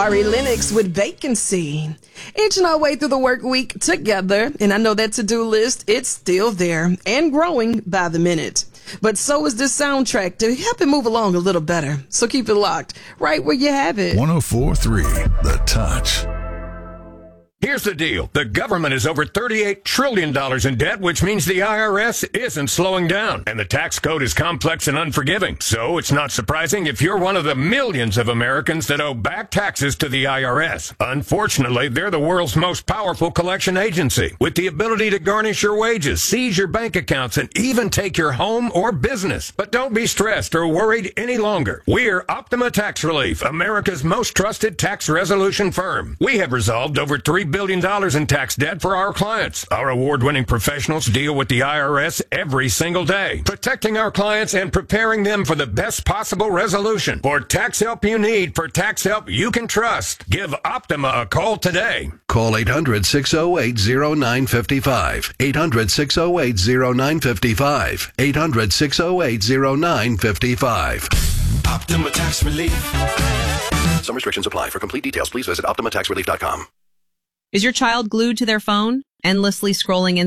Ari Lennox with Vacancy. Inching our way through the work week together, and I know that to-do list, it's still there and growing by the minute. But so is this soundtrack to help it move along a little better. So keep it locked right where you have it. 104.3 The Touch. Here's the deal. The government is over $38 trillion in debt, which means the IRS isn't slowing down. And the tax code is complex and unforgiving. So it's not surprising if you're one of the millions of Americans that owe back taxes to the IRS. Unfortunately, they're the world's most powerful collection agency, with the ability to garnish your wages, seize your bank accounts, and even take your home or business. But don't be stressed or worried any longer. We're Optima Tax Relief, America's most trusted tax resolution firm. We have resolved over $3 billion in tax debt for our clients. Our award-winning professionals deal with the IRS every single day, protecting our clients and preparing them for the best possible resolution. For tax help you need, for tax help you can trust, give Optima a call today. Call 800-608-0955. 800-608-0955. 800-608-0955. Optima Tax Relief. Some restrictions apply. For complete details, please visit OptimaTaxRelief.com. Is your child glued to their phone, endlessly scrolling